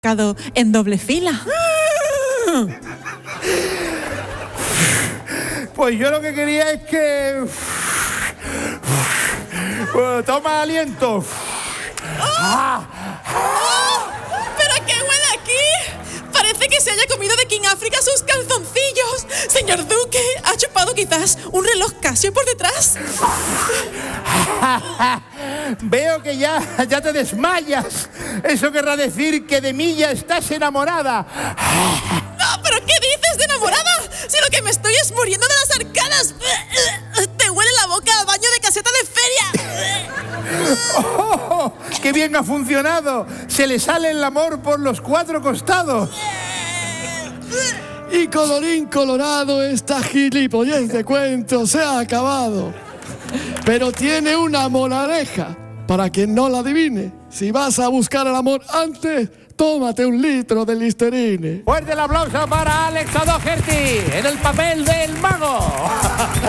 en doble fila. Pues yo lo que quería es que... toma aliento. ¿Pero qué huele aquí? Parece que se haya comido de King África sus calzoncillos. Señor Duque, ¿ha chupado quizás un reloj Casio por detrás? Veo que ya te desmayas. Eso querrá decir que de mí ya estás enamorada. No, ¿pero qué dices de enamorada? Si lo que me estoy es muriendo de las arcadas. Te huele la boca a baño de caseta de feria. ¡Oh! ¡Qué bien ha funcionado! Se le sale el amor por los 4 costados. Y colorín colorado, esta gilipollez de cuento se ha acabado. Pero tiene una moraleja, para quien no la adivine. Si vas a buscar el amor antes, tómate 1 litro de Listerine. Fuerte el aplauso para Alex O'Doherty en el papel del mago.